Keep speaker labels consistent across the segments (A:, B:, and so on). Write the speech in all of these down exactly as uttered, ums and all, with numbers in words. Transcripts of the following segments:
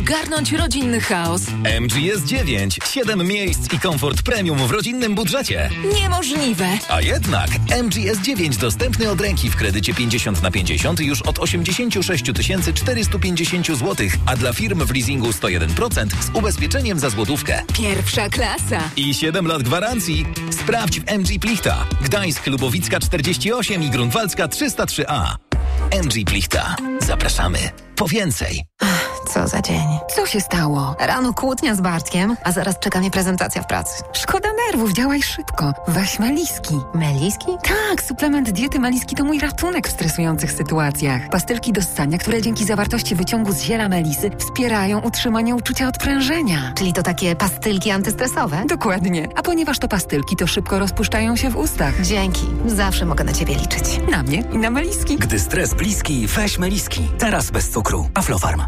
A: ogarnąć rodzinny chaos.
B: M G S dziewięć. siedem miejsc i komfort premium w rodzinnym budżecie.
A: Niemożliwe.
B: A jednak M G S dziewięć dostępny od ręki w kredycie pięćdziesiąt na pięćdziesiąt już od osiemdziesiąt sześć tysięcy czterysta pięćdziesiąt złotych, a dla firm w leasingu sto jeden procent z ubezpieczeniem za złotówkę.
A: Pierwsza klasa.
B: I siedem lat gwarancji. Sprawdź w M G Plichta. Gdańsk, Lubowicka czterdzieści osiem i Grunwaldzka trzysta trzy A. M G Plichta. Zapraszamy. Po więcej.
C: Co za dzień. Co się stało? Rano kłótnia z Bartkiem, a zaraz czeka mnie prezentacja w pracy. Szkoda nerwów, działaj szybko. Weź Meliski. Meliski? Tak, suplement diety Meliski to mój ratunek w stresujących sytuacjach. Pastylki do ssania, które dzięki zawartości wyciągu z ziela melisy wspierają utrzymanie uczucia odprężenia. Czyli to takie pastylki antystresowe? Dokładnie. A ponieważ to pastylki, to szybko rozpuszczają się w ustach. Dzięki. Zawsze mogę na ciebie liczyć. Na mnie i na Meliski.
D: Gdy stres bliski, weź Meliski. Teraz bez cukru. Aflofarm.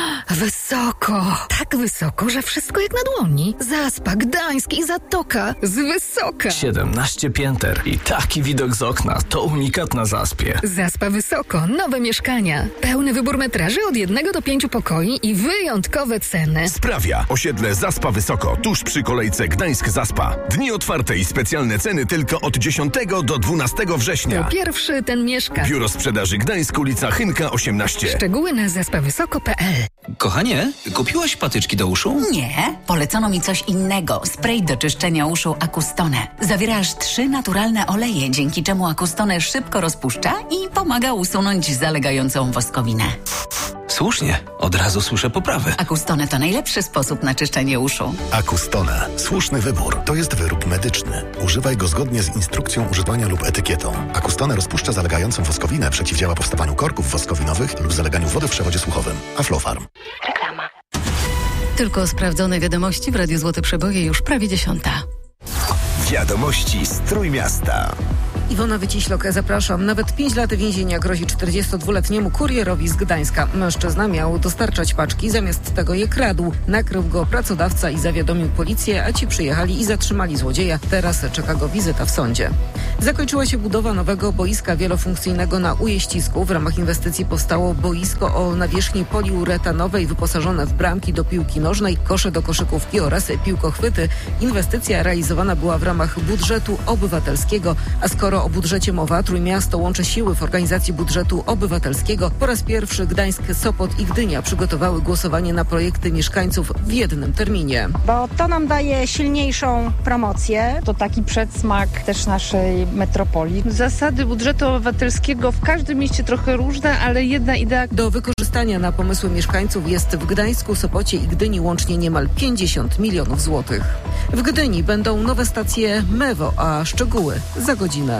C: Wysoko. Tak wysoko, że wszystko jak na dłoni. Zaspa, Gdańsk i Zatoka. Z wysoka.
D: siedemnaście pięter i taki widok z okna. To unikat na Zaspie.
C: Zaspa Wysoko. Nowe mieszkania. Pełny wybór metraży od jednego do pięciu pokoi i wyjątkowe ceny.
E: Sprawia. Osiedle Zaspa Wysoko. Tuż przy kolejce Gdańsk-Zaspa. Dni otwarte i specjalne ceny tylko od dziesiątego do dwunastego września.
C: To pierwszy ten mieszka.
E: Biuro Sprzedaży Gdańsk, ulica Chynka osiemnaście.
C: Szczegóły na zaspa wysoko kropka p l.
D: Kochanie, kupiłaś patyczki do uszu?
F: Nie, polecono mi coś innego. Spray do czyszczenia uszu Acustone. Zawiera aż trzy naturalne oleje, dzięki czemu Acustone szybko rozpuszcza i pomaga usunąć zalegającą woskowinę.
D: Słusznie, od razu słyszę poprawę.
F: Acustone to najlepszy sposób na czyszczenie uszu.
G: Acustone. Słuszny wybór. To jest wyrób medyczny. Używaj go zgodnie z instrukcją używania lub etykietą. Acustone rozpuszcza zalegającą woskowinę, przeciwdziała powstawaniu korków woskowinowych lub zaleganiu wody w przewodzie słuchowym. Aflofarm.
C: Reklama.
H: Tylko sprawdzone wiadomości w Radiu Złote Przeboje już prawie dziesiąta.
E: Wiadomości z Trójmiasta.
I: Iwona Wyciślok, zapraszam. Nawet pięć lat więzienia grozi czterdziestodwuletniemu kurierowi z Gdańska. Mężczyzna miał dostarczać paczki, zamiast tego je kradł. Nakrył go pracodawca i zawiadomił policję, a ci przyjechali i zatrzymali złodzieja. Teraz czeka go wizyta w sądzie. Zakończyła się budowa nowego boiska wielofunkcyjnego na Ujeścisku. W ramach inwestycji powstało boisko o nawierzchni poliuretanowej wyposażone w bramki do piłki nożnej, kosze do koszykówki oraz piłkochwyty. Inwestycja realizowana była w ramach budżetu obywatelskiego, a skoro o budżecie mowa, Trójmiasto łączy siły w organizacji budżetu obywatelskiego. Po raz pierwszy Gdańsk, Sopot i Gdynia przygotowały głosowanie na projekty mieszkańców w jednym terminie.
J: Bo to nam daje silniejszą promocję.
K: To taki przedsmak też naszej metropolii. Zasady budżetu obywatelskiego w każdym mieście trochę różne, ale jedna idea.
I: Do wykorzystania na pomysły mieszkańców jest w Gdańsku, Sopocie i Gdyni łącznie niemal pięćdziesiąt milionów złotych. W Gdyni będą nowe stacje Mewo, a szczegóły za godzinę.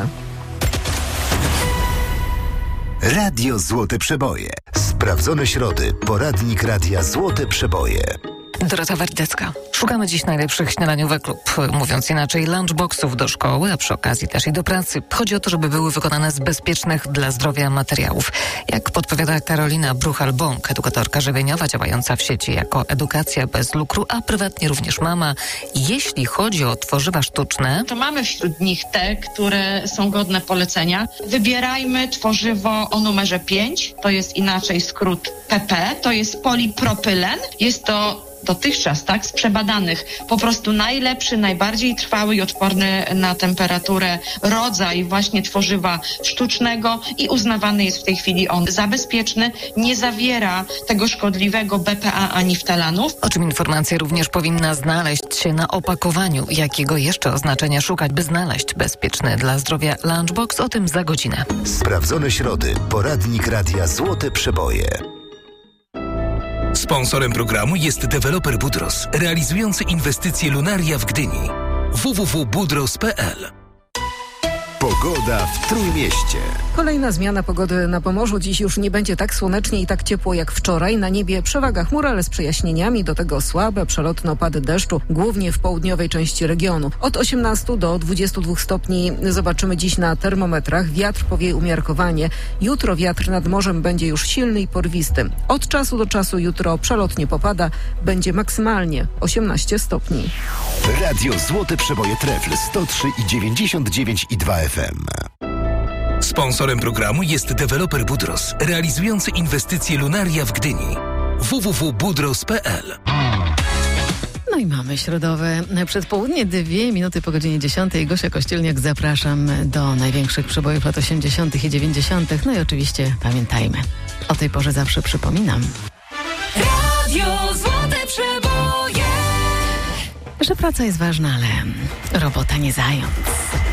L: Radio Złote Przeboje. Sprawdzone środy. Poradnik Radia Złote Przeboje.
C: Dorota Wardecka. Szukamy dziś najlepszych śniadaniówek lub, mówiąc inaczej, lunchboxów do szkoły, a przy okazji też i do pracy. Chodzi o to, żeby były wykonane z bezpiecznych dla zdrowia materiałów. Jak podpowiada Karolina Bruchal-Bąk, edukatorka żywieniowa działająca w sieci jako Edukacja bez lukru, a prywatnie również mama. Jeśli chodzi o tworzywa sztuczne,
M: to mamy wśród nich te, które są godne polecenia. Wybierajmy tworzywo o numerze pięć, to jest inaczej skrót P P, to jest polipropylen. Jest to dotychczas, tak, z przebadanych, po prostu najlepszy, najbardziej trwały i odporny na temperaturę rodzaj właśnie tworzywa sztucznego i uznawany jest w tej chwili on za bezpieczny, nie zawiera tego szkodliwego B P A ani ftalanów.
C: O czym informacja również powinna znaleźć się na opakowaniu, jakiego jeszcze oznaczenia szukać, by znaleźć bezpieczny dla zdrowia lunchbox, o tym za godzinę.
L: Sprawdzone środy. Poradnik Radia Złote Przeboje.
N: Sponsorem programu jest deweloper Budros, realizujący inwestycje Lunaria w Gdyni. w w w kropka budros kropka p l.
L: Pogoda w Trójmieście.
I: Kolejna zmiana pogody na Pomorzu. Dziś już nie będzie tak słonecznie i tak ciepło jak wczoraj. Na niebie przewaga chmur, ale z przejaśnieniami. Do tego słabe, przelotne opady deszczu, głównie w południowej części regionu. Od osiemnastu do dwudziestu dwóch stopni zobaczymy dziś na termometrach. Wiatr powieje umiarkowanie. Jutro wiatr nad morzem będzie już silny i porwisty. Od czasu do czasu jutro przelotnie popada. Będzie maksymalnie osiemnaście stopni.
L: Radio Złote Przeboje Trefl sto trzy i dziewięćdziesiąt dziewięć i dwa F M.
N: Sponsorem programu jest deweloper Budros, realizujący inwestycje Lunaria w Gdyni. w w w kropka budros kropka p l.
H: No i mamy środowe przedpołudnie, dwie minuty po godzinie dziesiątej. Gosia Kościelniak, zapraszam do największych przebojów lat osiemdziesiątych i dziewięćdziesiątych. No i oczywiście pamiętajmy, o tej porze zawsze przypominam.
A: Radio Złote Przeboje.
H: Że praca jest ważna, ale robota nie zając.